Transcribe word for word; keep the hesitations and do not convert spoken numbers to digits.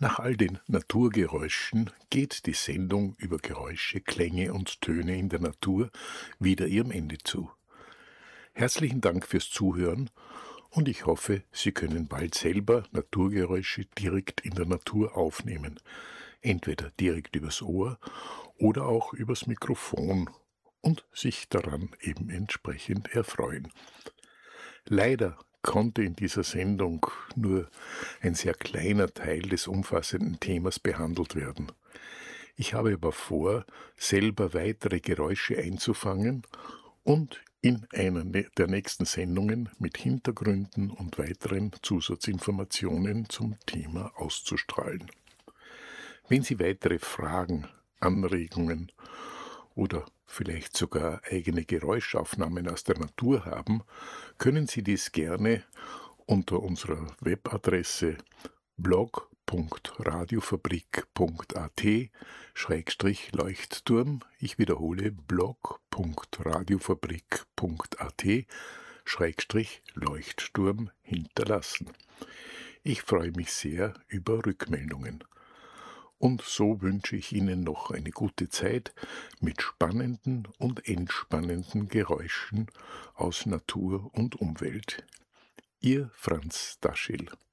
Nach all den Naturgeräuschen geht die Sendung über Geräusche, Klänge und Töne in der Natur wieder ihrem Ende zu. Herzlichen Dank fürs Zuhören und ich hoffe, Sie können bald selber Naturgeräusche direkt in der Natur aufnehmen, entweder direkt übers Ohr oder auch übers Mikrofon und sich daran eben entsprechend erfreuen. Leider konnte in dieser Sendung nur ein sehr kleiner Teil des umfassenden Themas behandelt werden. Ich habe aber vor, selber weitere Geräusche einzufangen und in einer der nächsten Sendungen mit Hintergründen und weiteren Zusatzinformationen zum Thema auszustrahlen. Wenn Sie weitere Fragen, Anregungen oder vielleicht sogar eigene Geräuschaufnahmen aus der Natur haben, können Sie dies gerne unter unserer Webadresse blog punkt radiofabrik punkt at Schrägstrich Leuchtturm, ich wiederhole blog punkt radiofabrik punkt at Schrägstrich Leuchtturm hinterlassen. Ich freue mich sehr über Rückmeldungen. Und so wünsche ich Ihnen noch eine gute Zeit mit spannenden und entspannenden Geräuschen aus Natur und Umwelt. Ihr Franz Daschil.